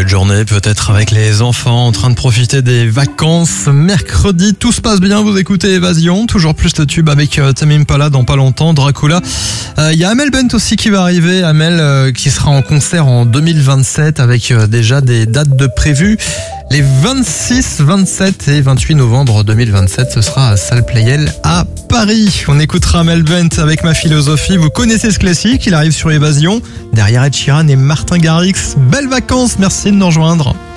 belle journée, peut-être avec les enfants en train de profiter des vacances. Mercredi, tout se passe bien, vous écoutez Évasion, toujours plus de tubes avec Tame Impala dans pas longtemps, Dracula. Il y a Amel Bent aussi qui va arriver, Amel qui sera en concert en 2027 avec déjà des dates de prévues. Les 26, 27 et 28 novembre 2027, ce sera à Salle Playel à Paris. On écoutera Amel Bent avec Ma Philosophie. Vous connaissez ce classique, il arrive sur Évasion. Derrière Ed Sheeran et Martin Garrix. Belles vacances, merci de nous rejoindre.